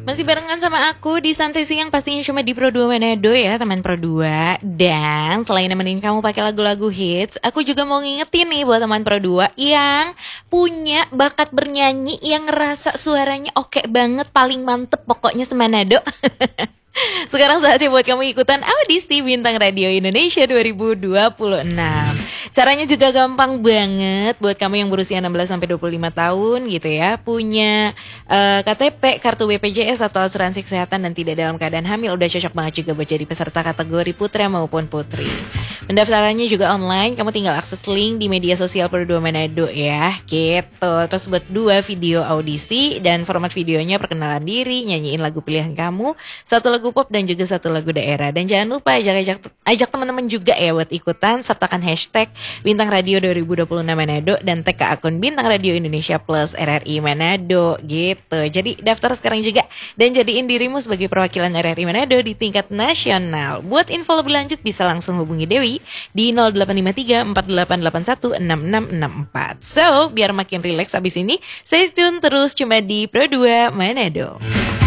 Masih barengan sama aku di Santai Siang, pastinya cuma di Pro 2 Manado ya teman Pro 2. Dan selain nemenin kamu pakai lagu-lagu hits, aku juga mau ngingetin nih buat teman Pro 2 yang punya bakat bernyanyi, yang ngerasa suaranya oke banget, paling mantep pokoknya semanado. Sekarang saatnya buat kamu ikutan audisi Bintang Radio Indonesia 2026. Caranya juga gampang banget buat kamu yang berusia 16-25 tahun gitu ya, punya KTP, kartu BPJS atau asuransi kesehatan dan tidak dalam keadaan hamil, udah cocok banget juga buat jadi peserta kategori putra maupun putri. Pendaftarannya juga online, kamu tinggal akses link di media sosial Pro 2 Manado ya, gitu. Terus buat 2 video audisi dan format videonya perkenalan diri, nyanyiin lagu pilihan kamu, 1 lagu pop dan juga 1 lagu daerah. Dan jangan lupa ajak teman-teman juga ya buat ikutan, sertakan hashtag Bintang Radio 2026 Manado dan tag ke akun Bintang Radio Indonesia Plus RRI Manado gitu. Jadi daftar sekarang juga dan jadiin dirimu sebagai perwakilan RRI Manado di tingkat nasional. Buat info lebih lanjut bisa langsung hubungi Dewi di 0853 4881 6664. So, biar makin rileks abis ini, stay tune terus cuma di Pro 2 Manado.